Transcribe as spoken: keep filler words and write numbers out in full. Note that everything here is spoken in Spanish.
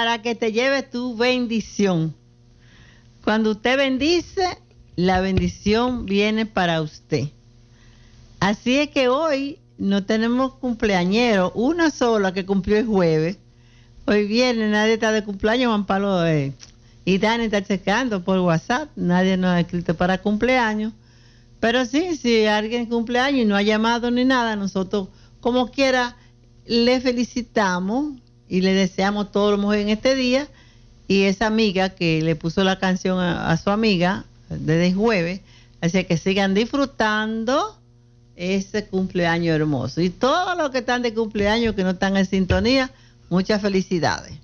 para que te lleve tu bendición. Cuando usted bendice, la bendición viene para usted. Así es que hoy no tenemos cumpleañeros, una sola que cumplió el jueves. Hoy viene, nadie está de cumpleaños, Juan Pablo. Eh, y Dani está checando por WhatsApp, nadie nos ha escrito para cumpleaños. Pero sí, si alguien cumpleaños y no ha llamado ni nada, nosotros como quiera le felicitamos y le deseamos todo lo mejor en este día. Y esa amiga que le puso la canción a, a su amiga desde el jueves, así que sigan disfrutando ese cumpleaños hermoso. Y todos los que están de cumpleaños, que no están en sintonía, muchas felicidades.